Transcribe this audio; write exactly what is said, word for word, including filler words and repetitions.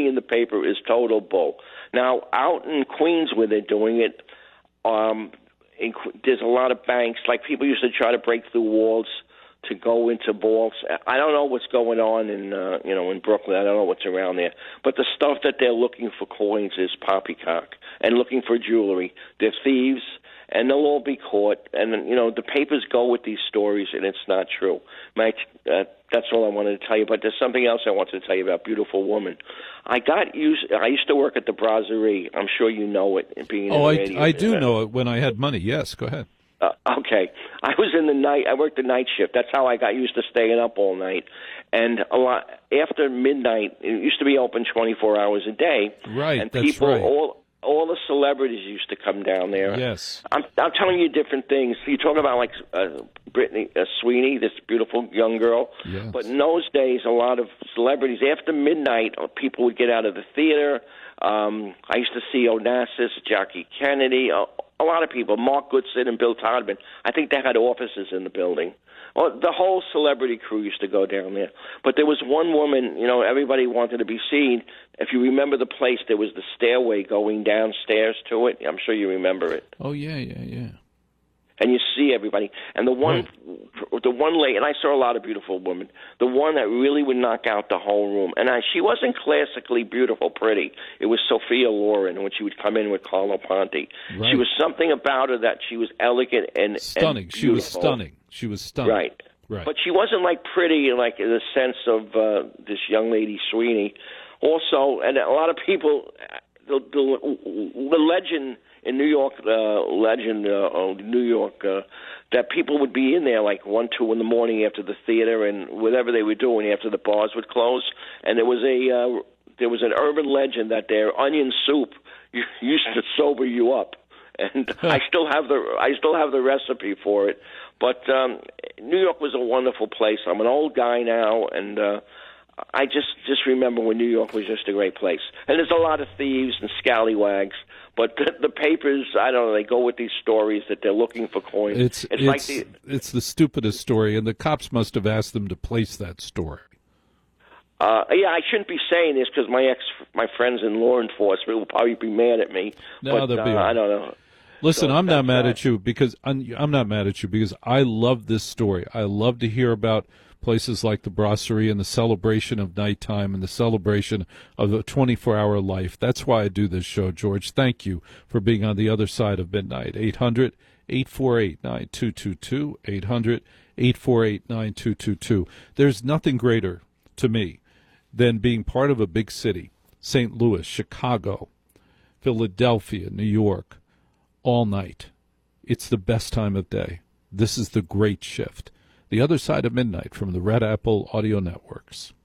in the paper is total bull. Now, out in Queens where they're doing it, um, in, there's a lot of banks. Like people used to try to break through walls to go into vaults. I don't know what's going on in uh, you know in Brooklyn. I don't know what's around there. But the stuff that they're looking for coins is poppycock, and looking for jewelry. They're thieves, and they'll all be caught. And you know the papers go with these stories, and it's not true. Mike, uh, that's all I wanted to tell you. But there's something else I wanted to tell you about Beautiful Woman. I got used. I used to work at the Brasserie. I'm sure you know it. Being oh, in I, I do know it. When I had money, yes. Go ahead. Uh, okay, I was in the night. I worked the night shift. That's how I got used to staying up all night. And a lot after midnight, it used to be open twenty-four hours a day. Right, and that's people, right. all all the celebrities used to come down there. Yes, I'm I'm telling you different things. You talk about like uh, Brittany uh, Sweeney, this beautiful young girl. Yes. But in those days, a lot of celebrities after midnight, uh, people would get out of the theater. Um, I used to see Onassis, Jackie Kennedy. Uh, A lot of people, Mark Goodson and Bill Todman. I think they had offices in the building. Well, the whole celebrity crew used to go down there. But there was one woman, you know, everybody wanted to be seen. If you remember the place, there was the stairway going downstairs to it. I'm sure you remember it. Oh, yeah, yeah, yeah. And you see everybody. And the one, right. the one lady, and I saw a lot of beautiful women, the one that really would knock out the whole room. And I, she wasn't classically beautiful, pretty. It was Sophia Loren when she would come in with Carlo Ponti. Right. She was something about her that she was elegant and stunning. And she was stunning. She was stunning. Right. Right. But she wasn't like pretty, like in the sense of uh, this young lady Sweeney. Also, and a lot of people, the, the, the legend in New York, uh, legend uh, of New York, uh, that people would be in there like one, two in the morning after the theater and whatever they were doing after the bars would close. And there was a uh, there was an urban legend that their onion soup used to sober you up. And I still have the I still have the recipe for it. But um, New York was a wonderful place. I'm an old guy now, and uh, I just just remember when New York was just a great place. And there's a lot of thieves and scallywags. But the, the papers, I don't know, they go with these stories that they're looking for coins. It's it's, it's it's, like the, it's the stupidest story, and the cops must have asked them to place that story. Uh, yeah, I shouldn't be saying this because my ex, my friends in law enforcement will probably be mad at me. No, but, they'll be. Uh, I don't know. Listen, So I'm not mad that. at you because I'm, I'm not mad at you because I love this story. I love to hear about places like the Brasserie and the celebration of nighttime and the celebration of a twenty-four hour life. That's why I do this show, George. Thank you for being on the other side of midnight. eight hundred, eight four eight, nine two two two, eight hundred, eight four eight, nine two two two. There's nothing greater to me than being part of a big city, Saint Louis, Chicago, Philadelphia, New York, all night. It's the best time of day. This is the great shift. The Other Side of Midnight from the Red Apple Audio Networks.